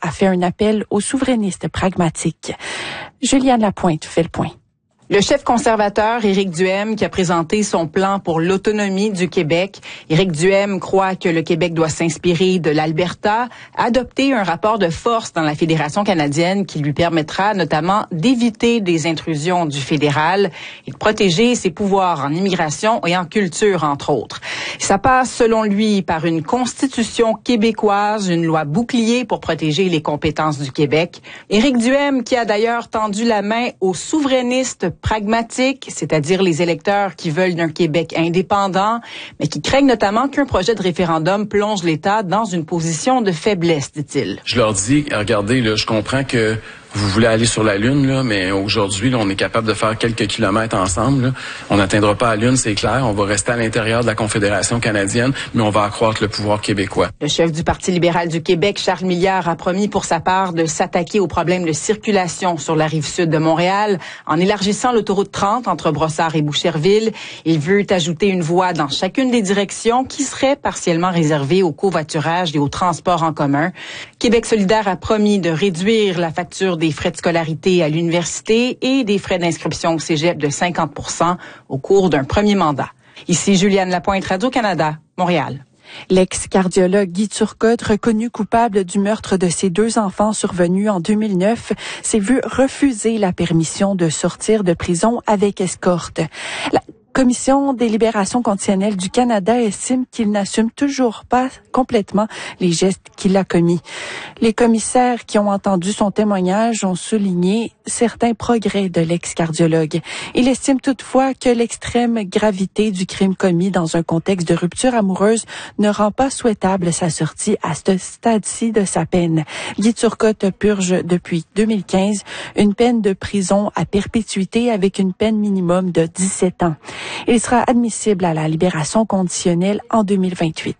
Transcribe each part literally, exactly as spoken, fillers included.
a fait un appel aux souverainistes pragmatiques. Juliane Lapointe fait le point. Le chef conservateur Éric Duhaime qui a présenté son plan pour l'autonomie du Québec. Éric Duhaime croit que le Québec doit s'inspirer de l'Alberta, adopter un rapport de force dans la Fédération canadienne qui lui permettra notamment d'éviter des intrusions du fédéral et de protéger ses pouvoirs en immigration et en culture, entre autres. Ça passe, selon lui, par une constitution québécoise, une loi bouclier pour protéger les compétences du Québec. Éric Duhaime qui a d'ailleurs tendu la main aux souverainistes pragmatiques, c'est-à-dire les électeurs qui veulent un Québec indépendant, mais qui craignent notamment qu'un projet de référendum plonge l'État dans une position de faiblesse, dit-il. Je leur dis, regardez, là, je comprends que vous voulez aller sur la Lune, là, mais aujourd'hui, là, on est capable de faire quelques kilomètres ensemble. Là. On n'atteindra pas la Lune, c'est clair. On va rester à l'intérieur de la Confédération canadienne, mais on va accroître le pouvoir québécois. Le chef du Parti libéral du Québec, Charles Milliard, a promis pour sa part de s'attaquer aux problèmes de circulation sur la rive sud de Montréal en élargissant l'autoroute trente entre Brossard et Boucherville. Il veut ajouter une voie dans chacune des directions qui serait partiellement réservée au covoiturage et au transport en commun. Québec solidaire a promis de réduire la facture des frais de scolarité à l'université et des frais d'inscription au cégep de cinquante pour cent au cours d'un premier mandat. Ici Juliane Lapointe, Radio-Canada, Montréal. L'ex-cardiologue Guy Turcotte, reconnu coupable du meurtre de ses deux enfants survenus en deux mille neuf, s'est vu refuser la permission de sortir de prison avec escorte. La Commission des libérations conditionnelles du Canada estime qu'il n'assume toujours pas complètement les gestes qu'il a commis. Les commissaires qui ont entendu son témoignage ont souligné certains progrès de l'ex-cardiologue. Il estime toutefois que l'extrême gravité du crime commis dans un contexte de rupture amoureuse ne rend pas souhaitable sa sortie à ce stade-ci de sa peine. Guy Turcotte purge depuis deux mille quinze une peine de prison à perpétuité avec une peine minimum de dix-sept ans. Il sera admissible à la libération conditionnelle en deux mille vingt-huit.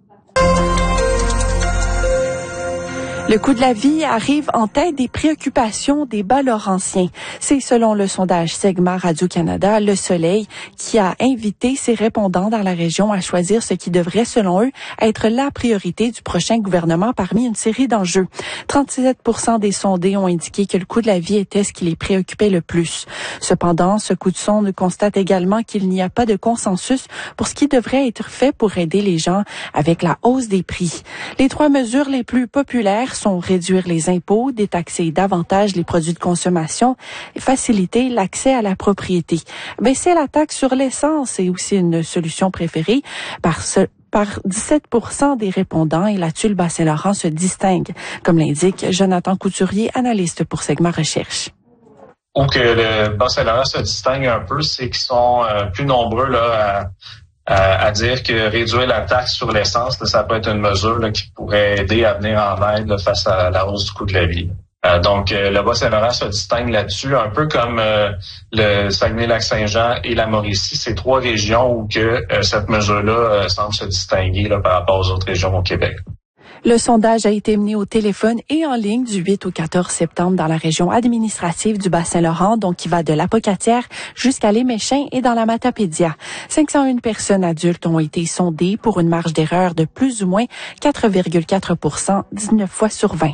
Le coût de la vie arrive en tête des préoccupations des Bas-Laurentiens. C'est selon le sondage Segma Radio-Canada, Le Soleil, qui a invité ses répondants dans la région à choisir ce qui devrait, selon eux, être la priorité du prochain gouvernement parmi une série d'enjeux. trente-sept pour cent des sondés ont indiqué que le coût de la vie était ce qui les préoccupait le plus. Cependant, ce coup de sonde constate également qu'il n'y a pas de consensus pour ce qui devrait être fait pour aider les gens avec la hausse des prix. Les trois mesures les plus populaires sont réduire les impôts, détaxer davantage les produits de consommation et faciliter l'accès à la propriété. Baisser la taxe sur l'essence est aussi une solution préférée par ce par dix-sept pour cent des répondants et là-dessus, le Bas-Saint-Laurent se distingue, comme l'indique Jonathan Couturier, analyste pour Segma Recherche. Donc, le Bas-Saint-Laurent se distingue un peu, c'est qu'ils sont euh, plus nombreux là à À, à dire que réduire la taxe sur l'essence, là, ça peut être une mesure là, qui pourrait aider à venir en aide là, face à la hausse du coût de la vie. Euh, donc, euh, le Bas-Saint-Laurent se distingue là-dessus, un peu comme euh, le Saguenay-Lac-Saint-Jean et la Mauricie. C'est trois régions où que euh, cette mesure-là euh, semble se distinguer là, par rapport aux autres régions au Québec. Le sondage a été mené au téléphone et en ligne du huit au quatorze septembre dans la région administrative du Bas-Saint-Laurent, donc qui va de l'Apocatière jusqu'à l'Éméchin et dans la Matapédia. cinq cent un personnes adultes ont été sondées pour une marge d'erreur de plus ou moins quatre virgule quatre pour cent, dix-neuf fois sur vingt.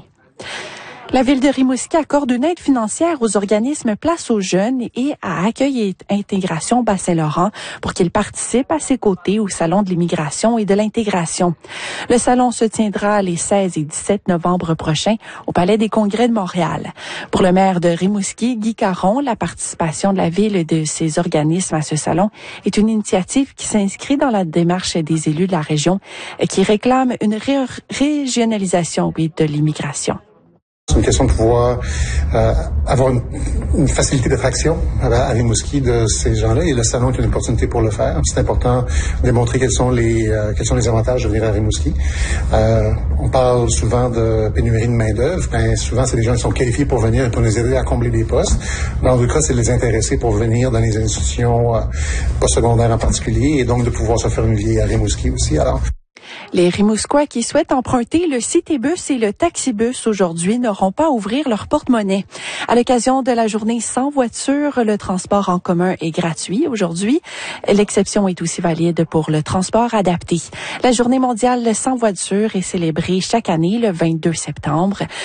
La Ville de Rimouski accorde une aide financière aux organismes Place aux jeunes et à Accueil et Intégration Bas-Saint-Laurent pour qu'ils participent à ses côtés au Salon de l'immigration et de l'intégration. Le salon se tiendra les seize et dix-sept novembre prochains au Palais des Congrès de Montréal. Pour le maire de Rimouski, Guy Caron, la participation de la Ville et de ses organismes à ce salon est une initiative qui s'inscrit dans la démarche des élus de la région et qui réclame une ré- régionalisation oui, de l'immigration. C'est une question de pouvoir euh, avoir une, une facilité d'attraction à, à Rimouski de ces gens-là et le salon est une opportunité pour le faire. C'est important de démontrer quels sont les euh, quels sont les avantages de venir à Rimouski. Euh, on parle souvent de pénurie de main-d'œuvre. Ben, souvent, c'est des gens qui sont qualifiés pour venir et pour nous aider à combler des postes. Dans le cas, c'est de les intéresser pour venir dans les institutions euh, postsecondaires en particulier et donc de pouvoir se faire une vie à Rimouski aussi. Alors, les Rimousquois qui souhaitent emprunter le Citébus et le Taxibus aujourd'hui n'auront pas à ouvrir leur porte-monnaie. À l'occasion de la journée sans voiture, le transport en commun est gratuit aujourd'hui. L'exception est aussi valide pour le transport adapté. La journée mondiale sans voiture est célébrée chaque année le vingt-deux septembre.